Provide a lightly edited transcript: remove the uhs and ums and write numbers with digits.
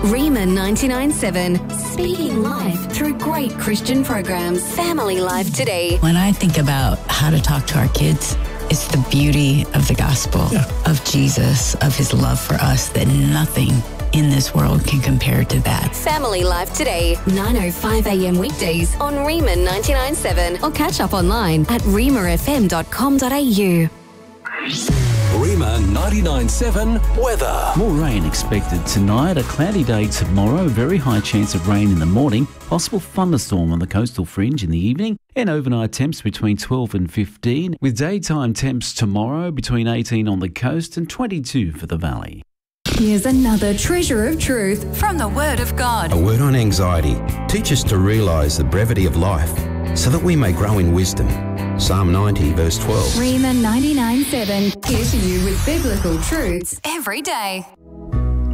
Rima 99.7, speaking life through great Christian programs. Family Life Today. When I think about how to talk to our kids, it's the beauty of the gospel, of Jesus, of his love for us, that nothing in this world can compare to that. Family Life Today, 9:05 a.m. weekdays on Rima 99.7, or catch up online at rimafm.com.au. Rima 99.7 weather. More rain expected tonight. A cloudy day tomorrow. Very high chance of rain in the morning. Possible thunderstorm on the coastal fringe in the evening. And overnight temps between 12 and 15. With daytime temps tomorrow between 18 on the coast and 22 for the valley. Here's another treasure of truth from the Word of God. A word on anxiety. Teach us to realise the brevity of life so that we may grow in wisdom. Psalm 90 verse 12. Rima 99.7, here to you with biblical truths every day.